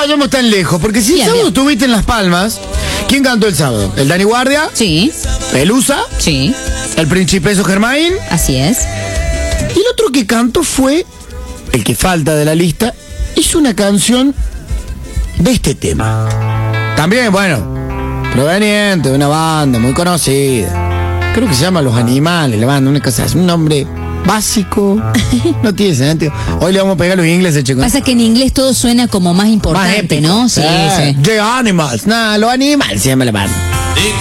vayamos tan lejos, porque si el sábado estuviste en Las Palmas, ¿quién cantó el sábado? ¿El Dani Guardia? Sí. ¿Pelusa? Sí. ¿El Principeso Germain? Así es. Y el otro que cantó fue, el que falta de la lista, hizo una canción de este tema. También, bueno, proveniente de una banda muy conocida. Creo que se llama Los Animales, la banda, una cosa, es un nombre básico. No tiene sentido. Hoy le vamos a pegar a los ingleses, chicos. Pasa que en inglés todo suena como más importante, más épico, ¿no? Sí, sí. The Animals. Nada, Los Animales se llama la banda.